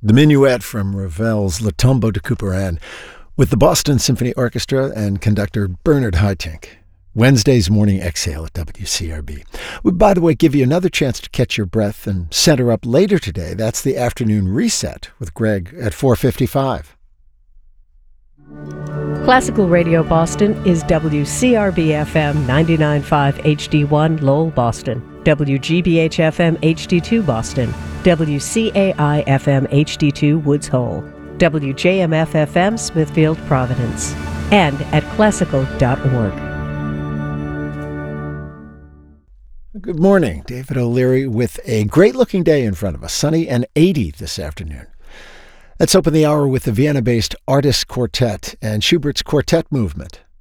The Minuet from Ravel's Le Tombeau de Couperin with the Boston Symphony Orchestra and conductor Bernard Haitink. Wednesday's Morning Exhale at WCRB. We, by the way, give you another chance to catch your breath and center up later today. That's the Afternoon Reset with Greg at 4:55. Classical Radio Boston is WCRB-FM 99.5 HD1 Lowell, Boston, WGBH-FM HD2 Boston, WCAI-FM HD2 Woods Hole, WJMF-FM Smithfield, Providence, and at classical.org. Good morning. David O'Leary with a great-looking day in front of us, sunny and 80 this afternoon. Let's open the hour with the Vienna-based Artists Quartet and Schubert's Quartet Movement.